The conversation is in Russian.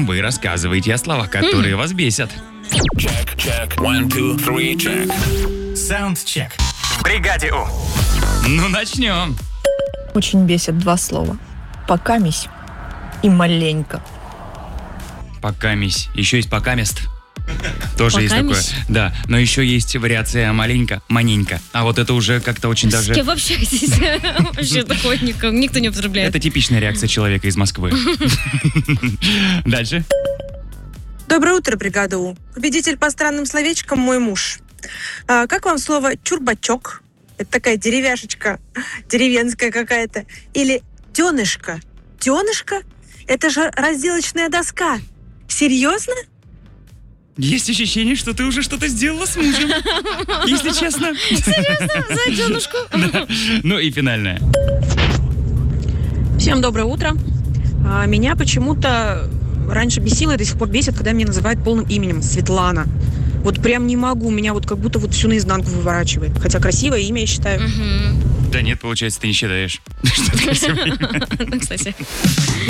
вы рассказываете о словах, которые вас бесят. Check. 1, 2, 3, check. Саундчек. В бригаде У. Ну, начнем. Очень бесят два слова. Покамись и маленько. Покамись. Еще есть покамест. Тоже есть такое. Покамись? Да, но еще есть вариация маленько, маненько. А вот это уже как-то очень С даже... кем вы общаетесь? Вообще такое никто не употребляет. Это типичная реакция человека из Москвы. Дальше. Доброе утро, бригада У. Победитель по странным словечкам мой муж. Как вам слово «чурбачок»? Это такая деревяшечка, деревенская какая-то. Или «тёнышко». «Тёнышко»? Это же разделочная доска. Серьезно? Есть ощущение, что ты уже что-то сделала с мужем. Если честно. За денушку. Да. Ну и финальное. Всем доброе утро. Меня почему-то раньше бесило и до сих пор бесит, когда меня называют полным именем Светлана. Вот прям не могу, меня вот как будто вот всю наизнанку выворачивает. Хотя красивое имя, я считаю. Да нет, получается, ты не считаешь. Что это красивое имя. Ну, кстати.